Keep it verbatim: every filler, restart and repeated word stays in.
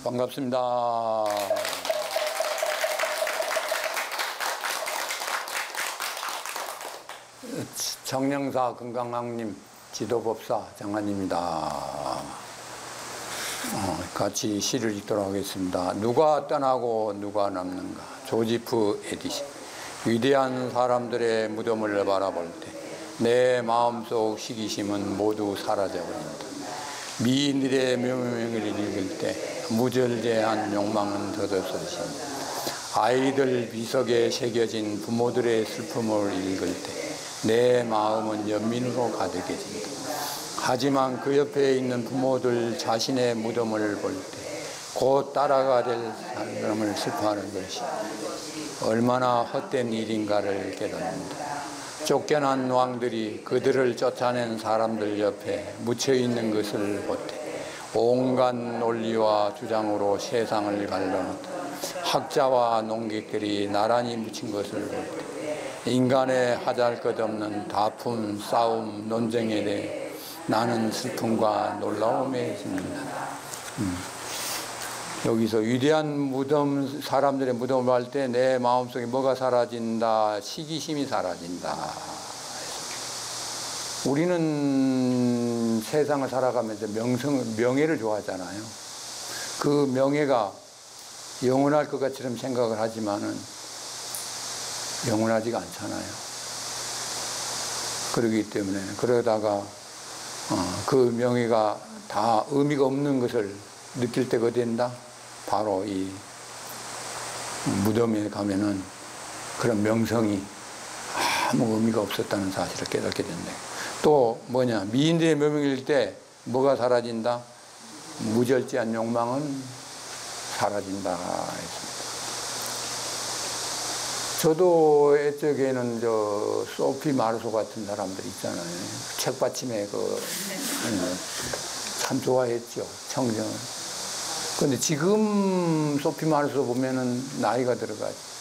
반갑습니다. 청령사 건강왕님 지도법사 장관입니다. 어, 같이 시를 읽도록 하겠습니다. 누가 떠나고 누가 남는가. 조지프 에디슨. 위대한 사람들의 무덤을 바라볼 때 내 마음속 시기심은 모두 사라져버린다. 미인들의 묘명을 읽을 때 무절제한 욕망은 덧없어진다. 아이들 비석에 새겨진 부모들의 슬픔을 읽을 때 내 마음은 연민으로 가득해진다. 하지만 그 옆에 있는 부모들 자신의 무덤을 볼 때 곧 따라가 될 사람을 슬퍼하는 것이 얼마나 헛된 일인가를 깨닫는다. 쫓겨난 왕들이 그들을 쫓아낸 사람들 옆에 묻혀있는 것을 볼 때 온갖 논리와 주장으로 세상을 갈라놓다. 학자와 농객들이 나란히 묻힌 것을 볼 때 인간의 하잘것없는 다툼, 싸움, 논쟁에 대해 나는 슬픔과 놀라움에 짓는다. 음. 여기서 위대한 무덤, 사람들의 무덤을 할 때 내 마음속에 뭐가 사라진다? 시기심이 사라진다. 우리는 세상을 살아가면서 명성, 명예를 좋아하잖아요. 그 명예가 영원할 것 같처럼 생각을 하지만은 영원하지가 않잖아요. 그러기 때문에 그러다가 어, 그 명예가 다 의미가 없는 것을 느낄 때가 된다. 바로 이 무덤에 가면은 그런 명성이 아무 의미가 없었다는 사실을 깨닫게 된다. 또 뭐냐, 미인들의 묘명일 때 뭐가 사라진다? 무절제한 욕망은 사라진다. 저도 옛적에는 저 소피 마르소 같은 사람들 있잖아요. 책받침에 그 참 좋아했죠, 청정을. 근데 지금 소피 마르소 보면은 나이가 들어가죠.